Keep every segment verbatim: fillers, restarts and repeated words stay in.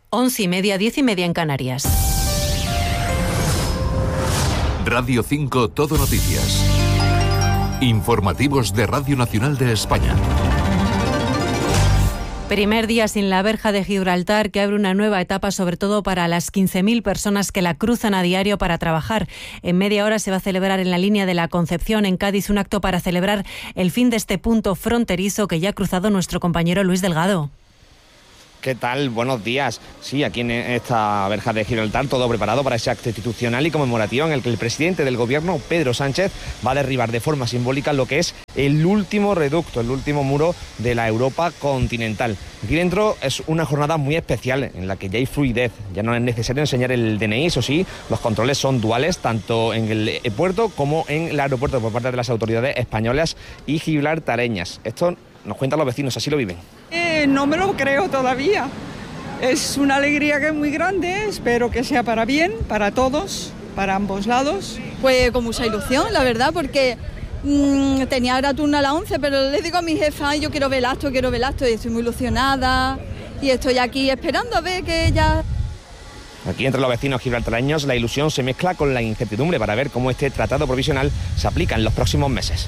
Once y media, diez y media en Canarias. Radio cinco Todo Noticias. Informativos de Radio Nacional de España. Primer día sin la verja de Gibraltar, que abre una nueva etapa, sobre todo para las quince mil personas que la cruzan a diario para trabajar. En media hora se va a celebrar en la línea de la Concepción, en Cádiz, un acto para celebrar el fin de este punto fronterizo que ya ha cruzado nuestro compañero Luis Delgado. ¿Qué tal? Buenos días. Sí, aquí en esta verja de Gibraltar, todo preparado para ese acto institucional y conmemorativo en el que el presidente del gobierno, Pedro Sánchez, va a derribar de forma simbólica lo que es el último reducto, el último muro de la Europa continental. Aquí dentro es una jornada muy especial en la que ya hay fluidez, ya no es necesario enseñar el D N I, eso sí, los controles son duales tanto en el puerto como en el aeropuerto por parte de las autoridades españolas y gibraltareñas. Esto nos cuentan los vecinos, así lo viven. Eh, no me lo creo todavía. Es una alegría que es muy grande, espero que sea para bien, para todos, para ambos lados. Pues con mucha ilusión, la verdad, porque mmm, tenía ahora turno a las once, pero le digo a mi jefa, yo quiero ver el acto, quiero ver el acto, y estoy muy ilusionada, y estoy aquí esperando a ver que ya... Aquí entre los vecinos gibraltareños la ilusión se mezcla con la incertidumbre para ver cómo este tratado provisional se aplica en los próximos meses.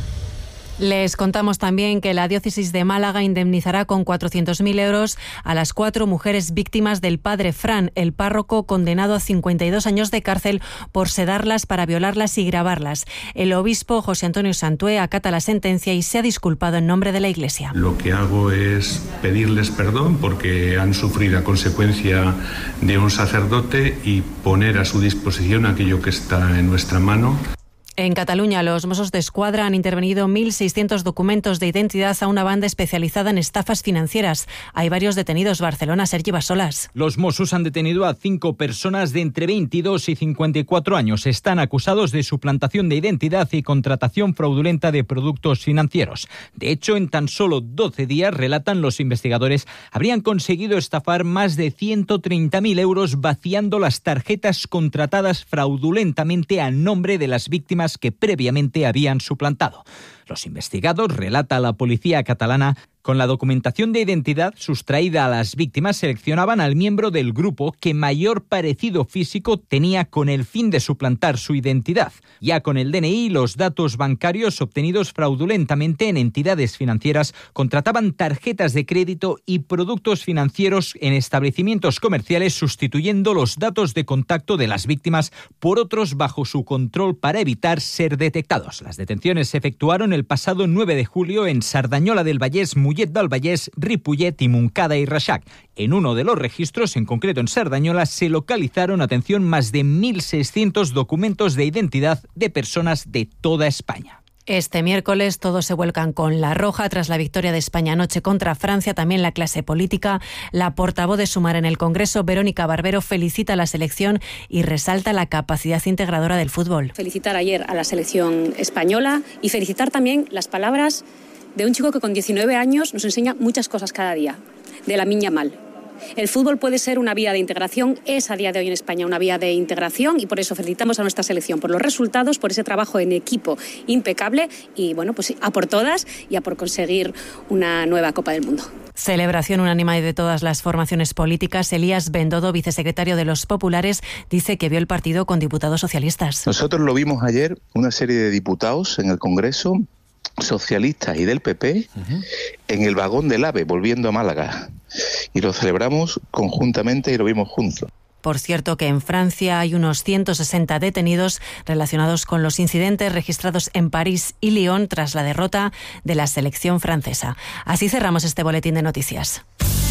Les contamos también que la diócesis de Málaga indemnizará con cuatrocientos mil euros a las cuatro mujeres víctimas del padre Fran, el párroco condenado a cincuenta y dos años de cárcel por sedarlas para violarlas y grabarlas. El obispo José Antonio Santué acata la sentencia y se ha disculpado en nombre de la Iglesia. Lo que hago es pedirles perdón porque han sufrido a consecuencia de un sacerdote y poner a su disposición aquello que está en nuestra mano. En Cataluña, los Mossos d'Esquadra han intervenido mil seiscientos documentos de identidad a una banda especializada en estafas financieras. Hay varios detenidos. Barcelona, Sergi Basolas. Los Mossos han detenido a cinco personas de entre veintidós y cincuenta y cuatro años. Están acusados de suplantación de identidad y contratación fraudulenta de productos financieros. De hecho, en tan solo doce días, relatan los investigadores, habrían conseguido estafar más de ciento treinta mil euros vaciando las tarjetas contratadas fraudulentamente a nombre de las víctimas que previamente habían suplantado. Los investigados, relata la policía catalana, con la documentación de identidad sustraída a las víctimas seleccionaban al miembro del grupo que mayor parecido físico tenía con el fin de suplantar su identidad. Ya con el D N I y los datos bancarios obtenidos fraudulentamente en entidades financieras, contrataban tarjetas de crédito y productos financieros en establecimientos comerciales, sustituyendo los datos de contacto de las víctimas por otros bajo su control para evitar ser detectados. Las detenciones se efectuaron el pasado nueve de julio en Sardañola del Vallès, Mollet del Vallès, Ripollet y Montcada y Reixac. En uno de los registros, en concreto en Sardañola, se localizaron, atención, más de mil seiscientos documentos de identidad de personas de toda España. Este miércoles todos se vuelcan con la roja tras la victoria de España anoche contra Francia, también la clase política. La portavoz de Sumar en el Congreso, Verónica Barbero, felicita a la selección y resalta la capacidad integradora del fútbol. Felicitar ayer a la selección española y felicitar también las palabras de un chico que con diecinueve años nos enseña muchas cosas cada día, de Lamine Yamal. El fútbol puede ser una vía de integración, es a día de hoy en España una vía de integración y por eso felicitamos a nuestra selección por los resultados, por ese trabajo en equipo impecable y bueno, pues a por todas y a por conseguir una nueva Copa del Mundo. Celebración unánime de todas las formaciones políticas. Elías Bendodo, vicesecretario de los Populares, dice que vio el partido con diputados socialistas. Nosotros lo vimos ayer, una serie de diputados en el Congreso, socialistas y del P P, uh-huh. en el vagón del AVE, volviendo a Málaga. Y lo celebramos conjuntamente y lo vimos juntos. Por cierto que en Francia hay unos ciento sesenta detenidos relacionados con los incidentes registrados en París y Lyon tras la derrota de la selección francesa. Así cerramos este boletín de noticias.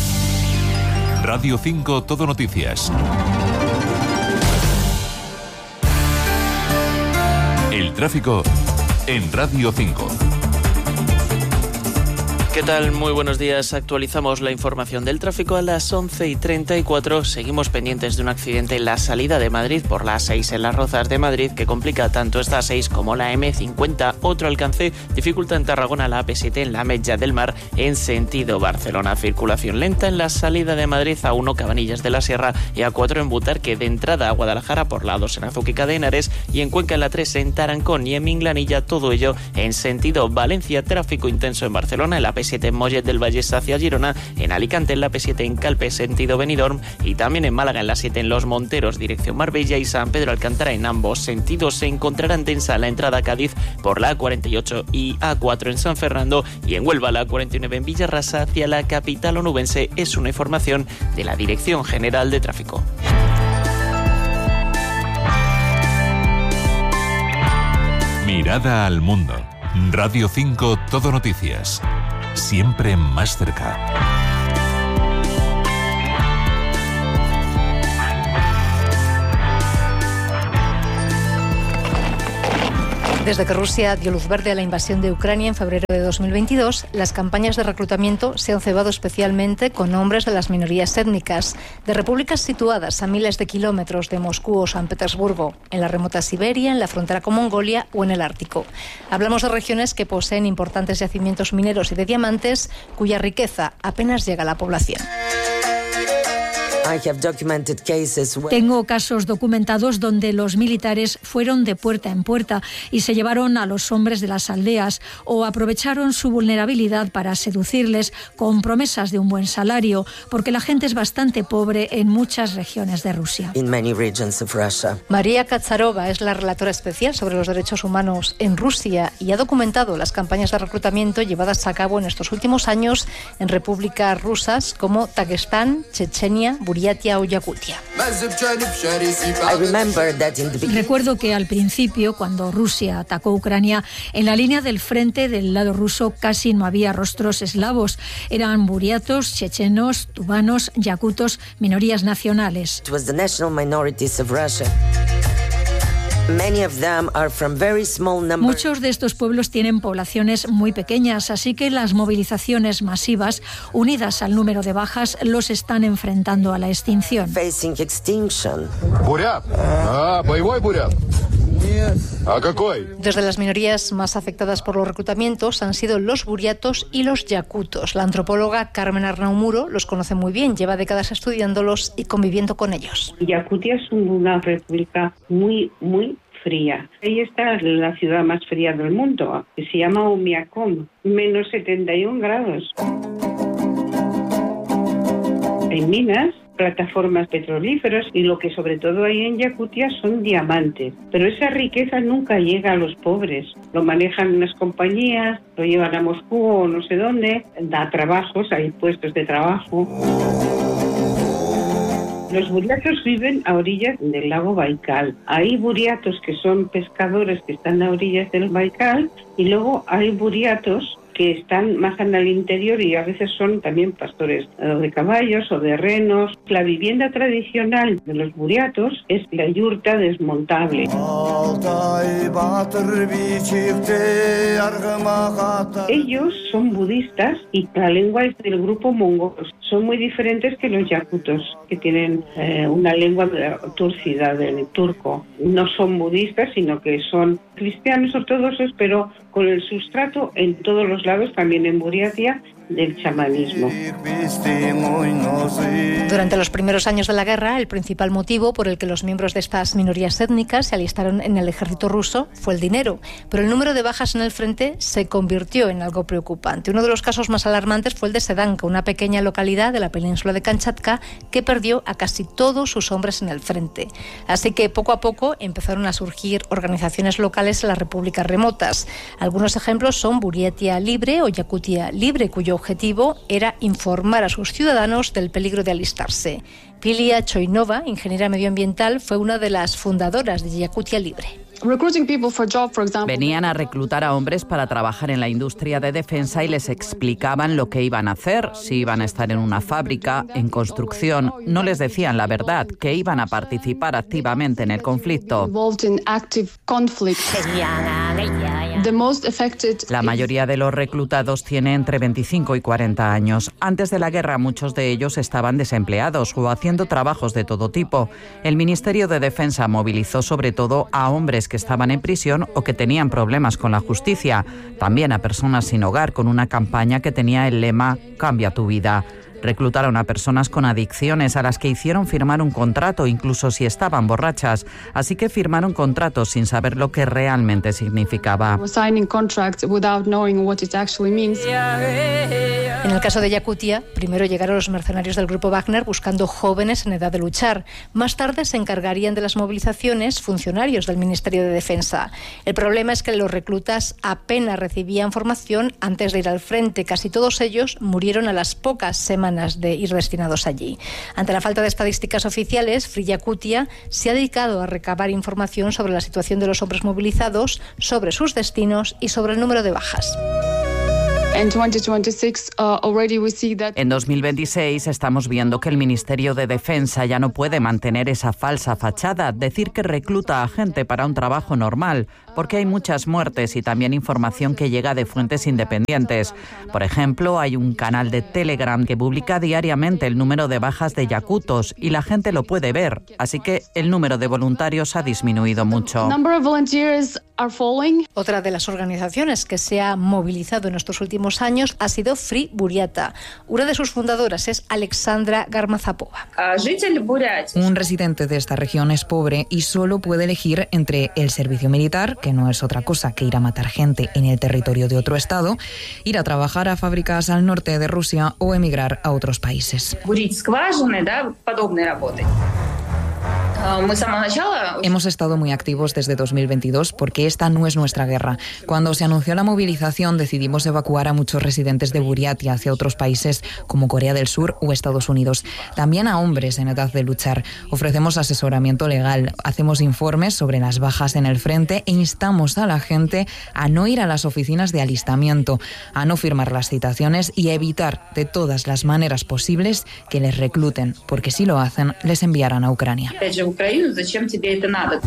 Radio cinco Todo Noticias. El tráfico en Radio cinco. ¿Qué tal? Muy buenos días. Actualizamos la información del tráfico a las once y treinta y cuatro. Seguimos pendientes de un accidente en la salida de Madrid por la A seis en Las Rozas de Madrid que complica tanto esta A seis como la eme cincuenta. Otro alcance dificulta en Tarragona la A P siete en la Metlla del Mar en sentido Barcelona. Circulación lenta en la salida de Madrid a uno Cabanillas de la Sierra y a cuatro en Butarque de entrada a Guadalajara por la dos en Azúquica de Henares y en Cuenca en la tres en Tarancón y en Minglanilla. Todo ello en sentido Valencia. Tráfico intenso en Barcelona en la P P siete en Mollet del Vallès hacia Girona, en Alicante en la P siete en Calpe sentido Benidorm y también en Málaga en la siete en Los Monteros dirección Marbella y San Pedro Alcántara en ambos sentidos. Se encontrarán densa la entrada a Cádiz por la A cuarenta y ocho y A cuatro en San Fernando y en Huelva la A cuarenta y nueve en Villarrasa hacia la capital onubense. Es una información de la Dirección General de Tráfico. Mirada al mundo. Radio cinco Todo Noticias. Siempre más cerca. Desde que Rusia dio luz verde a la invasión de Ucrania en febrero de dos mil veintidós, las campañas de reclutamiento se han cebado especialmente con hombres de las minorías étnicas, de repúblicas situadas a miles de kilómetros de Moscú o San Petersburgo, en la remota Siberia, en la frontera con Mongolia o en el Ártico. Hablamos de regiones que poseen importantes yacimientos mineros y de diamantes, cuya riqueza apenas llega a la población. Tengo casos documentados donde los militares fueron de puerta en puerta y se llevaron a los hombres de las aldeas o aprovecharon su vulnerabilidad para seducirles con promesas de un buen salario, porque la gente es bastante pobre en muchas regiones de Rusia. María Kazarova es la relatora especial sobre los derechos humanos en Rusia y ha documentado las campañas de reclutamiento llevadas a cabo en estos últimos años en repúblicas rusas como Dagestán, Chechenia, Buriatia o Yakutia. Recuerdo que al principio, cuando Rusia atacó Ucrania, en la línea del frente del lado ruso casi no había rostros eslavos. Eran buriatos, chechenos, tubanos, yakutos, minorías nacionales. Muchos de estos pueblos tienen poblaciones muy pequeñas, así que las movilizaciones masivas, unidas al número de bajas, los están enfrentando a la extinción. Desde las minorías más afectadas por los reclutamientos han sido los buriatos y los yakutos. La antropóloga Carmen Arnau Muro los conoce muy bien, lleva décadas estudiándolos y conviviendo con ellos. Yakutia es una república muy, muy fría. Ahí está la ciudad más fría del mundo, que se llama Omiakom, menos setenta y un grados. Hay minas, plataformas petrolíferas y lo que sobre todo hay en Yakutia son diamantes. Pero esa riqueza nunca llega a los pobres. Lo manejan unas compañías, lo llevan a Moscú o no sé dónde, da trabajos, hay puestos de trabajo. Los buriatos viven a orillas del lago Baikal. Hay buriatos que son pescadores que están a orillas del Baikal y luego hay buriatos que están más en el interior y a veces son también pastores de caballos o de renos. La vivienda tradicional de los buriatos es la yurta desmontable. Ellos son budistas y la lengua es del grupo mongol. Son muy diferentes que los yakutos, que tienen eh, una lengua turcida del turco. No son budistas, sino que son cristianos ortodoxos, pero con el sustrato en todos los lados, también en Buriatia, del chamanismo. Durante los primeros años de la guerra, el principal motivo por el que los miembros de estas minorías étnicas se alistaron en el ejército ruso fue el dinero, pero el número de bajas en el frente se convirtió en algo preocupante. Uno de los casos más alarmantes fue el de Sedanka, una pequeña localidad de la península de Kamchatka que perdió a casi todos sus hombres en el frente. Así que poco a poco empezaron a surgir organizaciones locales en las repúblicas remotas. Algunos ejemplos son Buriatia Libre o Yakutia Libre, cuyo objetivo era informar a sus ciudadanos del peligro de alistarse. Pilia Choinova, ingeniera medioambiental, fue una de las fundadoras de Yakutia Libre. Venían a reclutar a hombres para trabajar en la industria de defensa y les explicaban lo que iban a hacer, si iban a estar en una fábrica, en construcción. No les decían la verdad, que iban a participar activamente en el conflicto. La mayoría de los reclutados tiene entre veinticinco y cuarenta años. Antes de la guerra, muchos de ellos estaban desempleados o haciendo trabajos de todo tipo. El Ministerio de Defensa movilizó sobre todo a hombres que estaban en prisión o que tenían problemas con la justicia, también a personas sin hogar, con una campaña que tenía el lema «Cambia tu vida». Reclutaron a personas con adicciones a las que hicieron firmar un contrato, incluso si estaban borrachas. Así que firmaron contratos sin saber lo que realmente significaba. En el caso de Yakutia, primero llegaron los mercenarios del grupo Wagner buscando jóvenes en edad de luchar. Más tarde se encargarían de las movilizaciones funcionarios del Ministerio de Defensa. El problema es que los reclutas apenas recibían formación antes de ir al frente. Casi todos ellos murieron a las pocas semanas de ir destinados allí. Ante la falta de estadísticas oficiales, Free Yakutia se ha dedicado a recabar información sobre la situación de los hombres movilizados, sobre sus destinos y sobre el número de bajas. En dos mil veintiséis estamos viendo que el Ministerio de Defensa ya no puede mantener esa falsa fachada, decir que recluta a gente para un trabajo normal, porque hay muchas muertes y también información que llega de fuentes independientes. Por ejemplo, hay un canal de Telegram que publica diariamente el número de bajas de yakutos y la gente lo puede ver, así que el número de voluntarios ha disminuido mucho. Otra de las organizaciones que se ha movilizado en estos últimos años ha sido Free Buriata. Una de sus fundadoras es Alexandra Garmazapova. Un residente de esta región es pobre y solo puede elegir entre el servicio militar, que no es otra cosa que ir a matar gente en el territorio de otro estado, ir a trabajar a fábricas al norte de Rusia o emigrar a otros países. Hemos estado muy activos desde dos mil veintidós porque esta no es nuestra guerra. Cuando se anunció la movilización decidimos evacuar a muchos residentes de Buriatia hacia otros países como Corea del Sur o Estados Unidos. También a hombres en edad de luchar. Ofrecemos asesoramiento legal, hacemos informes sobre las bajas en el frente e instamos a la gente a no ir a las oficinas de alistamiento, a no firmar las citaciones y a evitar de todas las maneras posibles que les recluten, porque si lo hacen les enviarán a Ucrania. Украину, зачем тебе это надо?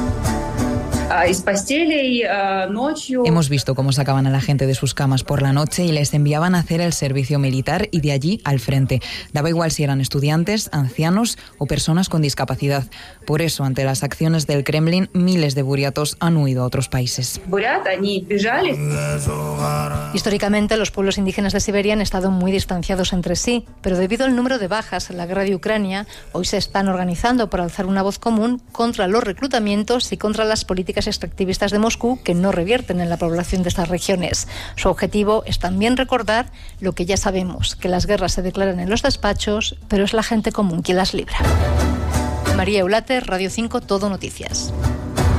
Hemos visto cómo sacaban a la gente de sus camas por la noche y les enviaban a hacer el servicio militar y de allí al frente. Daba igual si eran estudiantes, ancianos o personas con discapacidad. Por eso, ante las acciones del Kremlin, miles de buriatos han huido a otros países. Históricamente, los pueblos indígenas de Siberia han estado muy distanciados entre sí, pero debido al número de bajas en la guerra de Ucrania, hoy se están organizando para alzar una voz común contra los reclutamientos y contra las políticas extractivistas de Moscú que no revierten en la población de estas regiones. Su objetivo es también recordar lo que ya sabemos, que las guerras se declaran en los despachos, pero es la gente común quien las libra. María Eulate, Radio cinco, Todo Noticias.